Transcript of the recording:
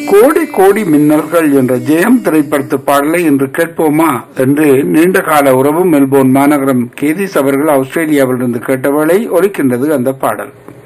கோடி கோடி மின்னல்கள் என்ற ஜெயம் திரைப்படத்து பாடலை இன்று கேட்போமா என்று நீண்ட கால உறவு மெல்போர்ன் மாநகரம் கேதிஸ் அவர்கள் ஆஸ்திரேலியாவிலிருந்து கேட்டவளை ஒலிக்கின்றது அந்த பாடல்.